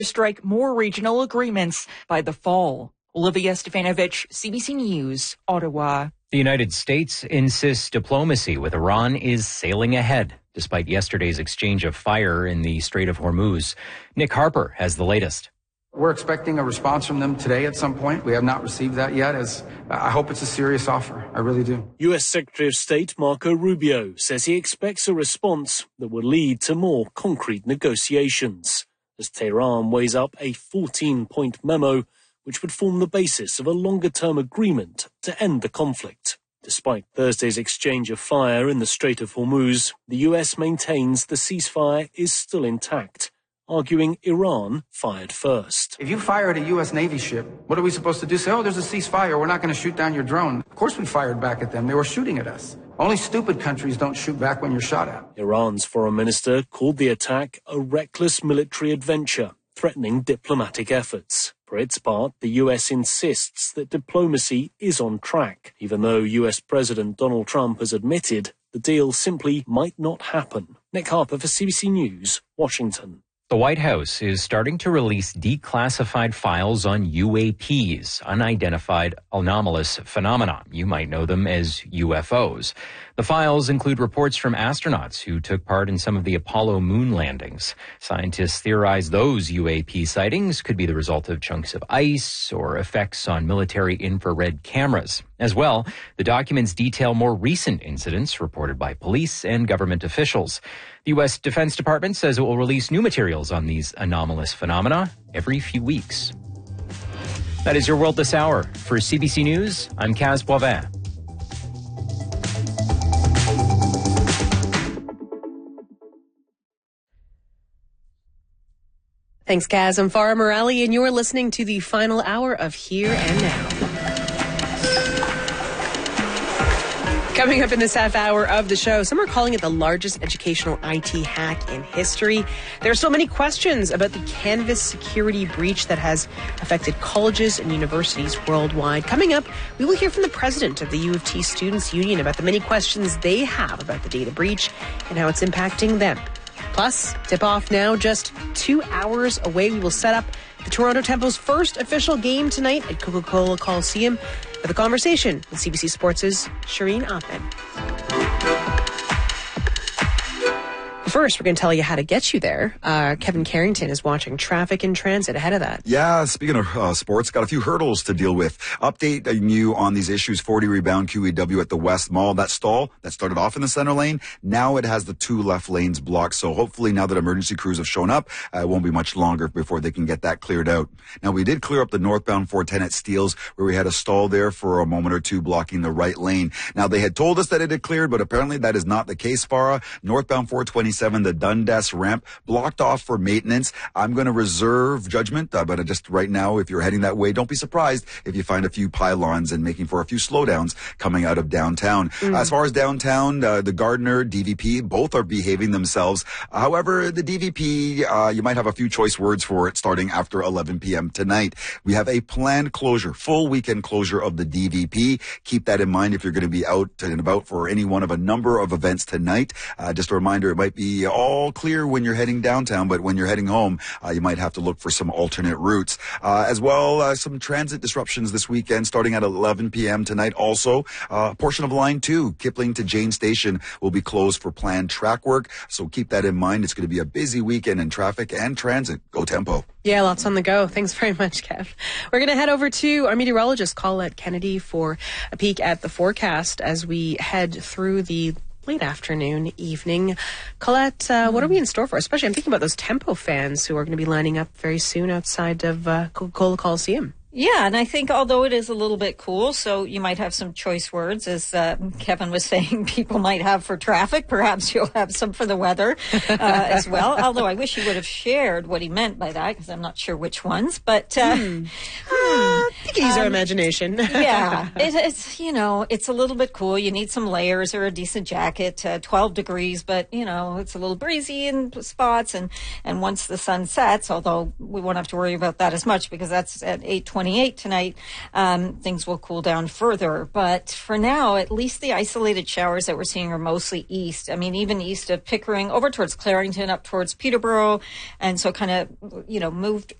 strike more regional agreements by the fall. Olivia Stefanovich, CBC News, Ottawa. The United States insists diplomacy with Iran is sailing ahead, despite yesterday's exchange of fire in the Strait of Hormuz. Nick Harper has the latest. We're expecting a response from them today at some point. We have not received that yet. I hope it's a serious offer. I really do. U.S. Secretary of State Marco Rubio says he expects a response that will lead to more concrete negotiations, as Tehran weighs up a 14-point memo which would form the basis of a longer-term agreement to end the conflict. Despite Thursday's exchange of fire in the Strait of Hormuz, the U.S. maintains the ceasefire is still intact, arguing Iran fired first. If you fire at a U.S. Navy ship, what are we supposed to do? Say, oh, there's a ceasefire. We're not going to shoot down your drone. Of course we fired back at them. They were shooting at us. Only stupid countries don't shoot back when you're shot at. Iran's foreign minister called the attack a reckless military adventure, threatening diplomatic efforts. For its part, the U.S. insists that diplomacy is on track, even though U.S. President Donald Trump has admitted the deal simply might not happen. Nick Harper for CBC News, Washington. The White House is starting to release declassified files on UAPs, unidentified anomalous phenomena. You might know them as UFOs. The files include reports from astronauts who took part in some of the Apollo moon landings. Scientists theorize those UAP sightings could be the result of chunks of ice or effects on military infrared cameras. As well, the documents detail more recent incidents reported by police and government officials. The U.S. Defense Department says it will release new materials on these anomalous phenomena every few weeks. That is your world this hour. For CBC News, I'm Kaz Boivin. Thanks, Kaz. I'm Farah Morali, and you're listening to the final hour of Here and Now. Coming up in this half hour of the show, some are calling it the largest educational IT hack in history. There are so many questions about the Canvas security breach that has affected colleges and universities worldwide. Coming up, we will hear from the president of the U of T Students' Union about the many questions they have about the data breach and how it's impacting them. Plus, tip-off now, just 2 hours away. We will set up the Toronto Tempo's first official game tonight at Coca-Cola Coliseum. For the conversation with CBC Sports' Shireen Ahmed. First, we're going to tell you how to get you there. Kevin Carrington is watching traffic and transit ahead of that. Yeah, speaking of sports, got a few hurdles to deal with. Updating you on these issues, 40 rebound QEW at the West Mall. That stall that started off in the center lane, now it has the 2 left lanes blocked. So hopefully now that emergency crews have shown up, it won't be much longer before they can get that cleared out. Now, we did clear up the northbound 410 at Steeles, where we had a stall there for a moment or two blocking the right lane. Now, they had told us that it had cleared, but apparently that is not the case, Farah. Northbound 427, the Dundas ramp blocked off for maintenance. I'm going to reserve judgment, but just right now, if you're heading that way, don't be surprised if you find a few pylons and making for a few slowdowns coming out of downtown. As far as downtown, the Gardner, DVP, both are behaving themselves. However, the DVP, you might have a few choice words for it starting after 11 p.m. tonight. We have a planned closure, full weekend closure of the DVP. Keep that in mind if you're going to be out and about for any one of a number of events tonight. Just a reminder, it might be all clear when you're heading downtown, but when you're heading home, you might have to look for some alternate routes. As well, some transit disruptions this weekend starting at 11 p.m. tonight. Also, a portion of Line 2, Kipling to Jane Station, will be closed for planned track work. So keep that in mind. It's going to be a busy weekend in traffic and transit. Go Tempo. Yeah, lots on the go. Thanks very much, Kev. We're going to head over to our meteorologist, Colette Kennedy, for a peek at the forecast as we head through the late afternoon, evening. Colette, what are we in store for? Especially, I'm thinking about those Tempo fans who are going to be lining up very soon outside of Coca-Cola Coliseum. Yeah, and I think although it is a little bit cool, so you might have some choice words, as Kevin was saying, people might have for traffic. Perhaps you'll have some for the weather as well. Although I wish he would have shared what he meant by that, because I'm not sure which ones. But Use our imagination. Yeah, it's it's a little bit cool. You need some layers or a decent jacket. 12 degrees, but it's a little breezy in spots. And once the sun sets, although we won't have to worry about that as much because that's at 8:28 tonight, things will cool down further. But for now, at least the isolated showers that we're seeing are mostly east. I mean, even east of Pickering, over towards Clarington, up towards Peterborough, and so kind of moved